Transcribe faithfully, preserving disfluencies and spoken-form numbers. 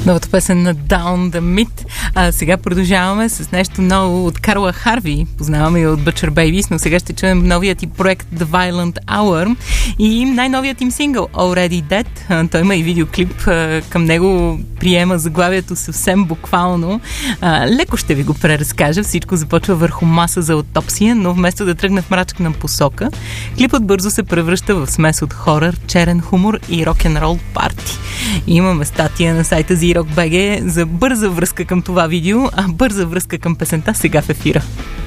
Новата песен на Down the Myth. А сега продължаваме с нещо ново от Карла Харви. Познаваме я от Butcher Babies, но сега ще чуем новият ти проект The Violent Hour и най-новият им сингъл Already Dead. А, той има и видеоклип. А, към него приема заглавието съвсем буквално. А, леко ще ви го преразкажа. Всичко започва върху маса за аутопсия, но вместо да тръгне в мрачна посока, клипът бързо се превръща в смес от хорър, черен хумор и рок-н-рол парти. Имаме статия на сайта Zee Rock точка би джи за бърза връзка към това видео, а бърза връзка към песента сега в ефира.